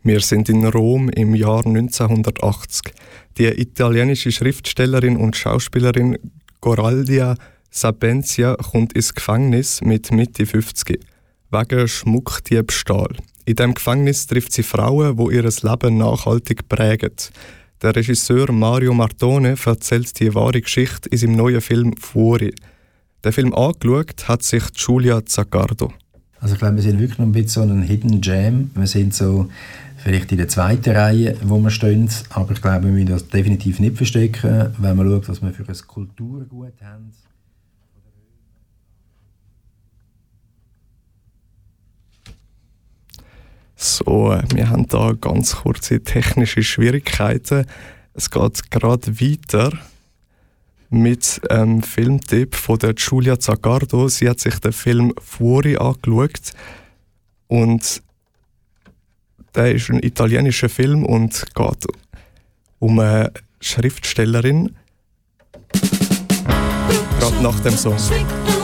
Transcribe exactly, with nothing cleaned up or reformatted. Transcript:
Wir sind in Rom im Jahr neunzehnhundertachtzig. Die italienische Schriftstellerin und Schauspielerin Goraldia Sapienza kommt ins Gefängnis mit Mitte fünfzig wegen Schmuckdiebstahl. In diesem Gefängnis trifft sie Frauen, die ihr Leben nachhaltig prägen. Der Regisseur Mario Martone erzählt die wahre Geschichte in seinem neuen Film «Fuori». Den Film angeschaut hat sich Giulia Zaccardo. Also ich glaube, wir sind wirklich noch ein bisschen so ein Hidden Gem. Wir sind so vielleicht in der zweiten Reihe, wo wir stehen. Aber ich glaube, wir müssen das definitiv nicht verstecken, wenn man schaut, was wir für ein Kulturgut haben. So, wir haben da ganz kurze technische Schwierigkeiten. Es geht gerade weiter mit einem Filmtipp von der Giulia Zaccardo. Sie hat sich den Film «Fuori» angeschaut. Und der ist ein italienischer Film und geht um eine Schriftstellerin. Gerade nach dem Song.